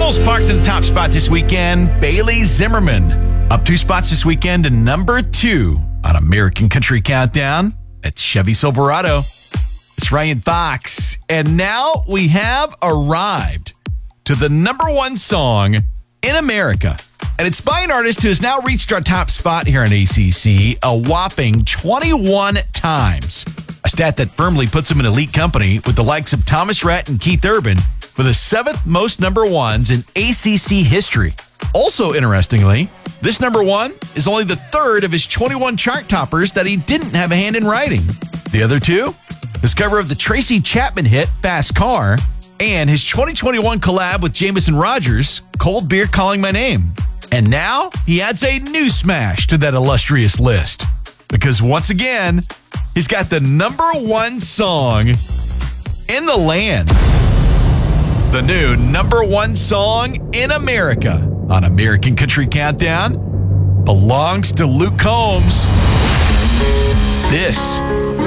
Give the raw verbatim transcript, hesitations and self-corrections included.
Most parked in the top spot this weekend, Bailey Zimmerman. Up two spots this weekend to number two on American Country Countdown. It's Chevy Silverado. It's Ryan Fox. And now we have arrived to the number one song in America. And it's by an artist who has now reached our top spot here on A C C a whopping twenty-one times. A stat that firmly puts him in elite company with the likes of Thomas Rhett and Keith Urban for the seventh most number ones in A C C history. Also, interestingly, this number one is only the third of his twenty-one chart toppers that he didn't have a hand in writing. The other two, his cover of the Tracy Chapman hit Fast Car and his twenty twenty-one collab with Jameson Rogers, Cold Beer Calling My Name. And now he adds a new smash to that illustrious list. Because once again, he's got the number one song in the land. The new number one song in America on American Country Countdown belongs to Luke Combs. This